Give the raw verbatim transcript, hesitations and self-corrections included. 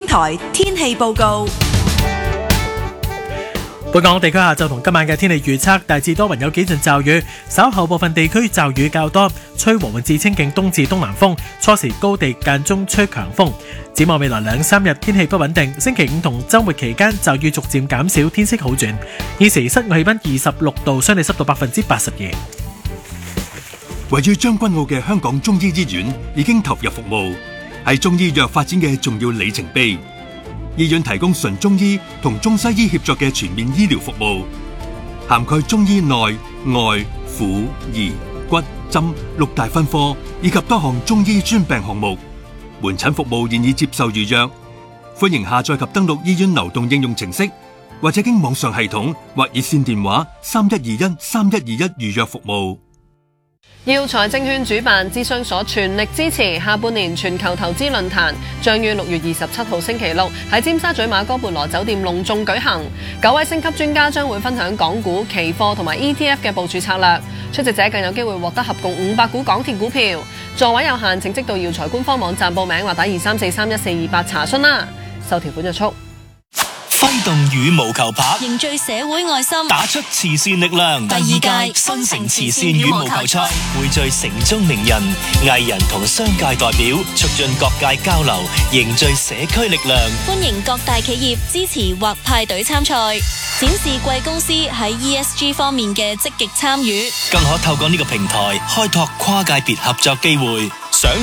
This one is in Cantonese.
台天氣報告。 本港地區下晝同今晚嘅天氣預測，大致多雲，有幾陣驟雨，稍後部分地區驟雨較多，吹和緩至清勁東至東南風，初時高地間中吹強風。展望未來兩三日天氣不穩定，星期五同週末期間驟雨逐漸減少，天色好轉。現時室外氣溫二十六度，相對濕度百分之八十二。 位於將軍澳嘅香港中醫醫院已經投入服務，係中醫藥發展嘅重要里程碑。醫院提供純中醫同中西醫協作嘅全面醫療服務，涵蓋中醫內外婦兒骨針六大分科，以及多項中醫專病項目。門診服務現已接受預約，歡迎下載及登錄醫院流動應用程式，或者經網上系統或熱線電話三一二一三一二一預約服務。 耀才證券主辦諮詢所全力支持下半年全球投資論壇，將於六月二十七號星期六喺尖沙咀馬哥貝羅酒店隆重舉行。九位星級專家將會分享港股、期貨同埋 E T F 嘅部署策略，出席者更有機會獲得合共五百股港鐵股票。座位有限，請即到耀才官方網站報名或打二三四三一四二八查詢啦。受條款約束。 揮動羽毛球拍， 凝聚社會愛心， 打出慈善力量。 第二屆新城慈善羽毛球賽匯聚城中名人、藝人同商界代表，促進各界交流，凝聚社區力量。 歡迎各大企業支持或派隊參賽，展示貴公司喺 E S G 方面嘅積極參與， 更可透過呢個平台開拓跨界別合作機會。想